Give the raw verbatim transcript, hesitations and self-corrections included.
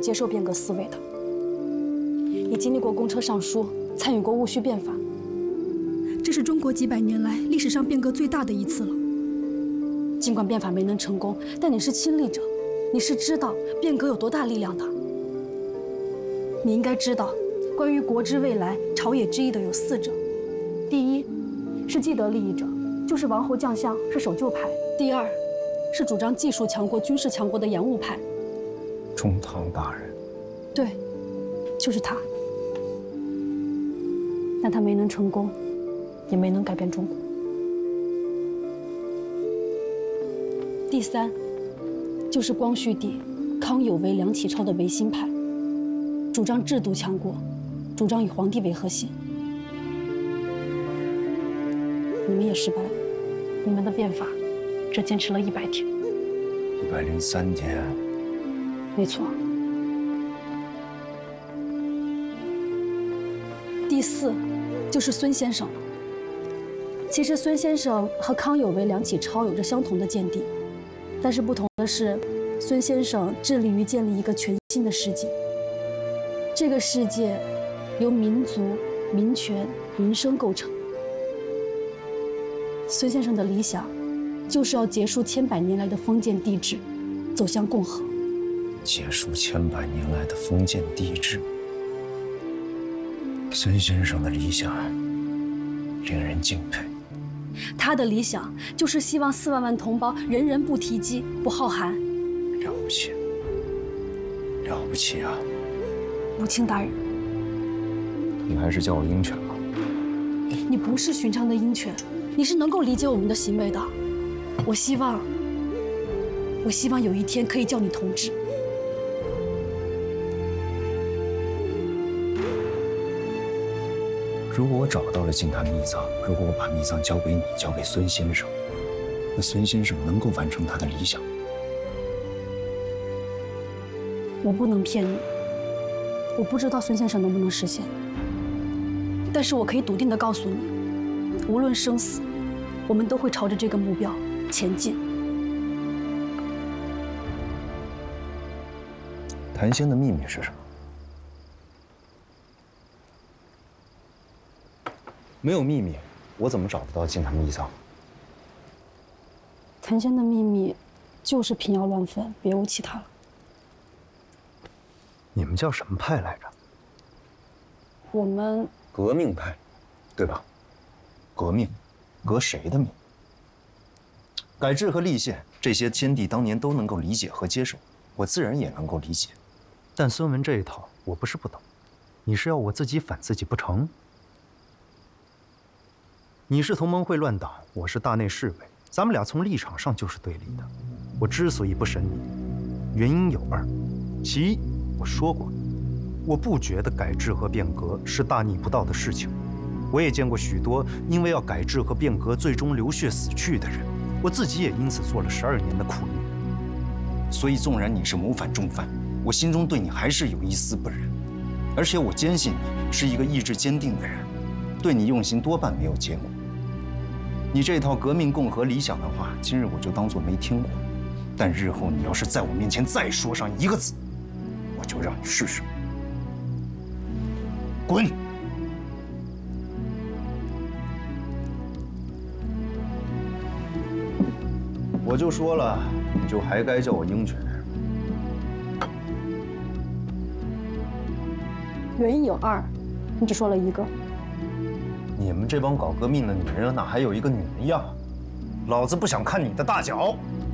接受变革思维的。你经历过公车上书，参与过戊戌变法， 这是中国几百年来历史上变革最大的一次了。 尽管变法没能成功，但你是亲历者，你是知道变革有多大力量的。你应该知道，关于国之未来，朝野之议的有四者：第一，是既得利益者，就是王侯将相，是守旧派；第二，是主张技术强国、军事强国的洋务派。 中堂大人， 对，就是他。但他没能成功，也没能改变中国。第三，就是光绪帝康有为、梁启超的维新派，主张制度强国，主张以皇帝为核心。你们也失败了，你们的变法只坚持了一百天。 一百零三天。 没错。第四，就是孙先生了。其实孙先生和康有为、梁启超有着相同的见地，但是不同的是，孙先生致力于建立一个全新的世界。这个世界由民族、民权、民生构成。孙先生的理想就是要结束千百年来的封建帝制，走向共和。 结束千百年来的封建帝制。孙先生的理想令人敬佩。 他的理想就是希望四万万同胞人人不提饥、不好寒。 了不起，了不起啊！ 母亲大人， 你还是叫我鹰犬吧。 你不是寻常的鹰犬，你是能够理解我们的行为的。我希望，我希望有一天可以叫你同志。 如果我找到了净坛秘藏，如果我把秘藏交给你，交给孙先生，那孙先生能够完成他的理想。 我不能骗你，我不知道孙先生能不能实现，但是我可以笃定地告诉你，无论生死，我们都会朝着这个目标前进。 谭仙的秘密是什么？没有秘密，我怎么找得到净坛秘藏？ 谭仙的秘密就是平遥乱分，别无其他了。 你们叫什么派来着？ 我们革命派，对吧？革命，革谁的命？改制和立宪这些，先帝当年都能够理解和接受，我自然也能够理解。但孙文这一套，我不是不懂。你是要我自己反自己不成？你是同盟会乱党，我是大内侍卫，咱们俩从立场上就是对立的。我之所以不审你，原因有二：其一，我说过，我不觉得改制和变革是大逆不道的事情。我也见过许多因为要改制和变革最终流血死去的人，我自己也因此做了十二年的苦役。所以，纵然你是谋反重犯，我心中对你还是有一丝不忍。而且我坚信你是一个意志坚定的人，对你用心多半没有结果。你这套革命共和理想的话，今日我就当作没听过。但日后你要是在我面前再说上一个字，我就让你试试。滚！我就说了，你就还该叫我鹰犬。 原因有二，你只说了一个。 你们这帮搞革命的女人哪还有一个女人样？老子不想看你的大脚！